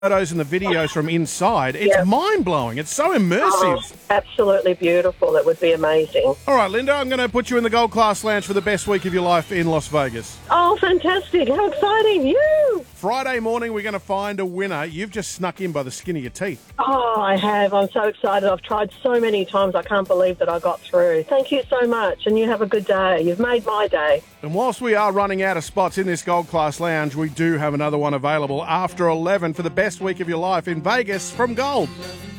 photos and the videos from inside. It's Yeah. mind-blowing. It's so immersive. Oh, absolutely beautiful. It would be amazing. All right, Linda, I'm going to put you in the Gold Class Lounge for the best week of your life in Las Vegas. Oh, fantastic. How exciting. You. Friday morning, we're going to find a winner. You've just snuck in by the skin of your teeth. Oh, I have. I'm so excited. I've tried so many times. I can't believe that I got through. Thank you so much, and you have a good day. You've made my day. And whilst we are running out of spots in this Gold Class Lounge, we do have another one available after 11 for the best week of your life in Vegas from Gold.